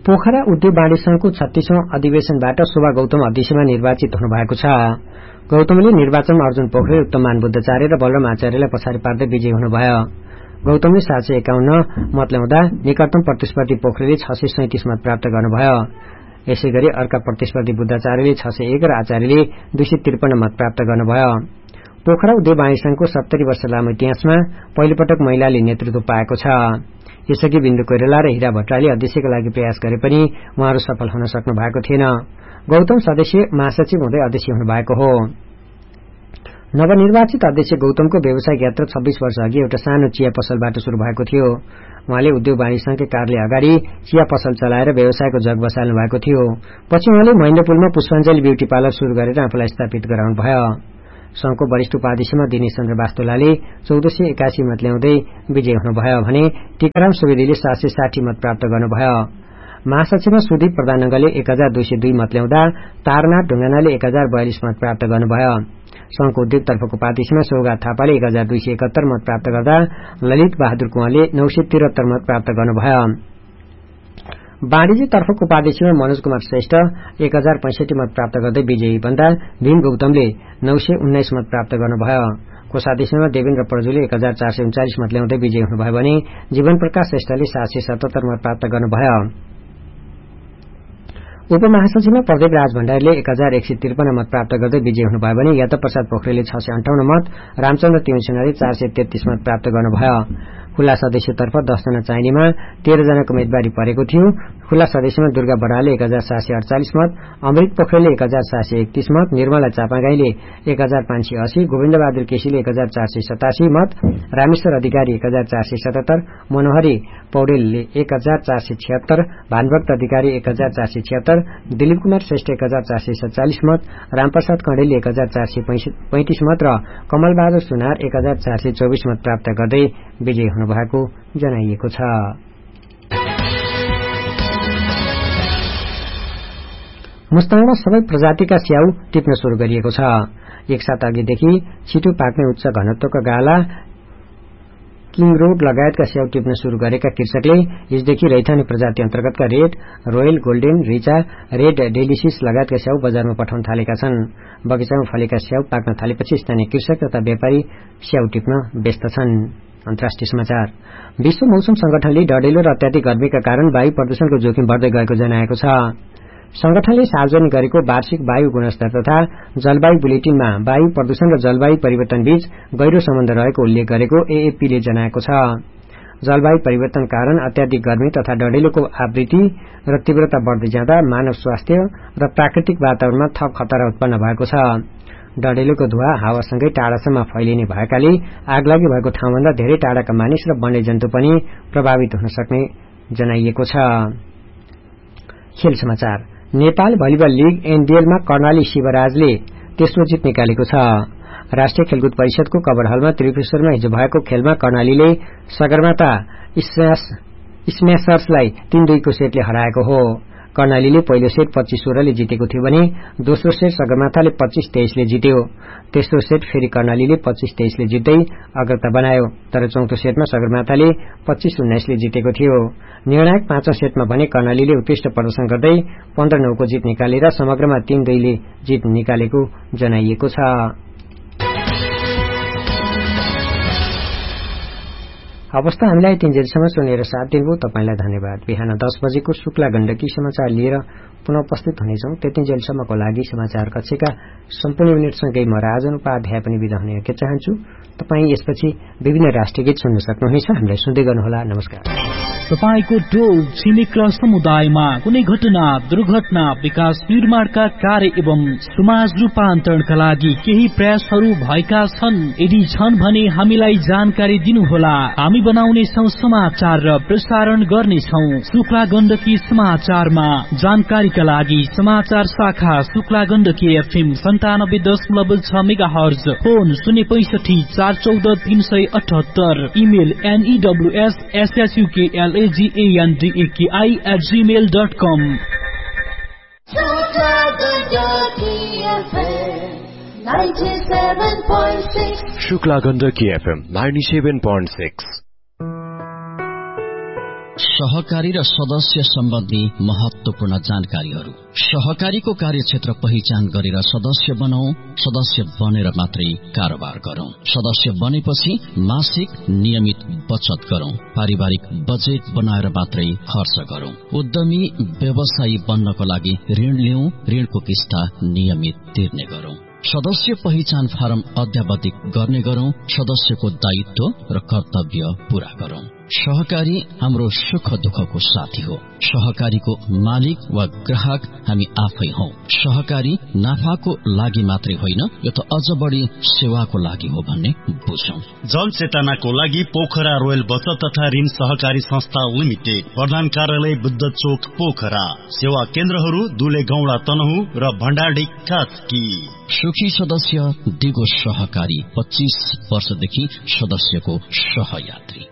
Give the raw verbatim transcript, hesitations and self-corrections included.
पोखरा उद्योग वाणिज्य संघको छत्तीसौं अधिवेशनबाट शोभा गौतम अध्यक्षमा निर्वाचित हुनुभएको छ। गौतमले निर्वाचनमा अर्जुन पोखरेल, उत्तममान बुद्धचार्य र बलराम आचार्यलाई पछाडि पार्दै विजयी हुनुभयो। गौतमले सात सय एकाउन्न मत ल्याउँदा निकटतम प्रतिस्पर्धी पोखरेलले छ सय सैंतिस मत प्राप्त गर्नुभयो। यसै गरी अर्का प्रतिस्पर्धी बुद्धाचार्यले छ सय एक र आचार्यले दुई सय त्रिपन्न मत प्राप्त गर्नुभयो। पोखरा उद्योग वाणिज्य संघको सत्तरी वर्ष लामो इतिहासमा पहिलोपटक महिलाले नेतृत्व पाएको छ। यसअघि बिन्दु कोइराला र हीरा भट्टराईले अध्यक्षका लागि प्रयास गरे पनि उहाँहरू सफल हुन सक्नु भएको थिएन। गौतम सदस्य महासचिव हुँदै अध्यक्ष हुनुभएको हो। नवनिर्वाचित अध्यक्ष गौतमको व्यावसायिक यात्रा छब्बीस वर्ष अघि एउटा सानो चिया पसलबाट शुरू भएको थियो। उहाँले उद्योग वाणिज्य संघकै कार्यालय अगाडि चिया पसल चलाएर व्यवसायको जग बसाल्नु भएको थियो। पछि उहाँले महेन्द्रपुलमा पुष्पाञ्जली ब्युटी पार्लर शुरू गरेर आफूलाई स्थापित गराउनु भयो। संघको वरिष्ठ उपाध्यक्षमा दिनेश चन्द्र वास्तोलाले चौध सय एकासी मत ल्याउँदै विजयी हुनुभयो भने टीकाराम सुवेदीले सात सय साठी मत प्राप्त गर्नुभयो। महासचिवमा सुदीप प्रधानगले एक हजार दुई सय दुई मत ल्याउँदा तारनाथ ढुङ्गानाले एक हजार बयालिस मत प्राप्त गर्नुभयो। संघको उद्योगतर्फको उपाध्यक्षमा सौगात थापाले एक हजार दुई सय एकहत्तर मत प्राप्त गर्दा ललित बहादुर कुँवरले नौ सय त्रिहत्तर मत प्राप्त गर्नुभयो। वाणिज्य तर्फको उपाध्यक्षमा मनोज कुमार श्रेष्ठ एक हजार पैंसठी मत प्राप्त गर्दै विजयी बन्दा भीम गौतमले नौ सय उन्नाइस मत प्राप्त गर्नुभयो। कोषाध्यक्षमा देवेन्द्र प्रजुले एक हजार चार सय उन्चालिस मत ल्याउँदै विजयी हुनुभयो भने जीवन प्रकाश श्रेष्ठले सात सय सतहत्तर मत प्राप्त गर्नुभयो। उपमहासचिवमा प्रदीप राज भण्डारीले एक हजार एक सय त्रिपन्न मत प्राप्त गर्दै विजयी हुनुभयो भने यादव प्रसाद पोखरेलले छ सय अन्ठाउन्न मत, रामचन्द्र तिमसेनाले चार सय तेत्तीस मत प्राप्त गर्नुभयो। खुल्ला सदस्यतर्फ दसजना चाहिनेमा तेह्र जनाको उम्मेदवारी परेको थियो। खुल्ला सदस्यमा दुर्गा बरालले एक हजार सात सय अडचालिस मत, अमृत पोखरेलले एक हजार सात सय एकतीस मत, निर्मला चापागाईले एक हजार पाँच सय अस्सी, गोविन्द बहादुर केसीले एक हजार चार सय सतासी मत, रामेश्वर अधिकारी एक हजार चार सय सतहत्तर, मनोहरी पौडेलले एक हजार चार सय छिहत्तर, भानुभक्त अधिकारी एक हजार चार सय छिहत्तर, दिलीप कुमार श्रेष्ठ एक हजार चार सय सत्तालिस मत, रामप्रसाद कण्डेलले एक हजार चार सय पैंतिस मत र कमल बहादुर सुनार एक हजार चार सय चौबिस मत प्राप्त गर्दै विजयी हुनुभएको जनाइएको छ। मुस्ताङमा सबै प्रजातिका स्याउ टिप्न शुरू गरिएको छ। एक साता अघिदेखि छिटो पाक्ने उच्च घनत्वका गाला, किङ रोड लगायतका स्याउ टिप्न शुरू गरेका कृषकले हिजोदेखि रैथाने प्रजाति अन्तर्गतका red, royal, golden, Richa, red डेलिसिस लगायतका स्याउ बजारमा पठाउन थालेका छन्। बगैँचामा फलेका स्याउ पाक्न थालेपछि स्थानीय कृषक तथा व्यापारी स्याउ टिप्न व्यस्त छन्। अन्तर्राष्ट्रिय समाचार। विश्व मौसम संगठनले डढेलो र अत्याधिक गर्मीका कारण वायु प्रदूषणको जोखिम बढ्दै गएको जनाएको छ। संगठनले सार्वजनिक गरेको वार्षिक वायु गुणस्तर तथा जलवायु बुलेटिनमा वायु प्रदूषण र जलवायु परिवर्तन बीच गहिरो सम्बन्ध रहेको उल्लेख गरेको एएफपीले जनाएको छ। जलवायु परिवर्तन कारण अत्याधिक गर्मी तथा डढेलोको आवृत्ति र तीव्रता बढ्दै जाँदा मानव स्वास्थ्य र प्राकृतिक वातावरणमा थप खतरा उत्पन्न भएको छ। डढेलोको धुवा हावासँगै टाढासम्म फैलिने भएकाले आगलागी भएको ठाउँभन्दा धेरै टाढाका मानिस र वन्यजन्तु पनि प्रभावित हुन सक्ने जनाइएको छ। खेल समाचार। नेपाल भलिबल लीग एनडीएलमा कर्णाली शिवराजले तेस्रो जित निकालेको छ। राष्ट्रिय खेलकुद परिषदको कवर हलमा त्रिपुरेश्वरमा हिजो भएको खेलमा कर्णालीले सगरमाथा स्म्याशर्सलाई तीन दुईको सेटले हराएको हो। कर्णालीले पहिलो सेट पच्चीस सोह्रले जितेको थियो भने दोस्रो सेट सगरमाथाले पच्चीस तेइसले जित्यो। तेस्रो सेट फेरि कर्णालीले पच्चीस तेइसले जित्दै अग्रता बनायो, तर चौथो सेटमा सगरमाथाले पच्चीस उन्नाइसले जितेको थियो। निर्णायक पाँचौं सेटमा भने कर्णालीले उत्कृष्ट प्रदर्शन गर्दै पन्ध्र नौको जित निकालेर समग्रमा तीन दुईले जित निकालेको जनाइएको छ। अवस्था हामीलाई तीन जेलसम्म सुनेर साथ दिनुभयो तपाईंलाई धन्यवाद। बिहान दस बजेको शुक्ला गण्डकी समाचार लिएर पुनः उपस्थित हुनेछौं। त्यति जेलसम्मको लागि समाचार कक्षका सम्पूर्ण युनिटसँगै म राजन उपाध्याय पनि बिदा हुन के चाहन्छु। तपाई यसपछि विभिन्न राष्ट्रिय गीत सुन्न सक्नुहुनेछ। हामीलाई सुन्दै गर्नुहोला। नमस्कार। तपाईको टोल छिमेक र समुदायमा कुनै घटना, दुर्घटना, विकास निर्माणका कार्य एवं समाज रूपान्तरणका लागि केही प्रयासहरू भएका छन्? यदि छन् भने हामीलाई जानकारी दिनुहोला। हामी बनाउनेछौं समाचार र प्रसारण गर्नेछौं। शुक्ला गण्डकी समाचारमा जानकारीका लागि समाचार शाखा शुक्ला गण्डकी एफएम सन्तानब्बे दशमलव छ मेगा हर्ज, फोन शून्य पैंसठी चार चौध तीन सय अठहत्तर, email एनईडब्ल्यूएस एसएसयूकेएल एजीएनडीएकेआई at Gmail dot com. Shukla Gandaki FM ninety seven point six. सहकारी र सदस्य सम्बन्धी महत्वपूर्ण जानकारीहरू। सहकारीको कार्यक्षेत्र पहिचान गरेर सदस्य बनाऊ। सदस्य बनेर मात्रै कारोबार गरौं। सदस्य बनेपछि मासिक नियमित बचत गरौं। पारिवारिक बजेट बनाएर मात्रै खर्च गरौं। उद्यमी व्यवसायी बन्नको लागि ऋण लिऊ। ऋणको किस्ता नियमित तिर्ने गरौं। सदस्य पहिचान फारम अद्यावधिक गर्ने गरौं। सदस्यको दायित्व र कर्तव्य पूरा गरौं। सहकारी हाम्रो सुख दुःखको साथी हो। सहकारीको मालिक वा ग्राहक हामी आफै हौ। सहकारी नाफाको लागि मात्रै होइन, यो त अझ बढी सेवाको लागि हो भन्ने बुझौं। जनचेतनाको लागि पोखरा रोयल बचत तथा ऋण सहकारी संस्था लिमिटेड, प्रधान कार्यालय बुद्ध चोक पोखरा। सेवा केन्द्रहरू दुले गौडा तनहु र भण्डारडी कास्की। सुखी सदस्य दिगो सहकारी, पच्चीस वर्षदेखि सदस्यको सहयात्री।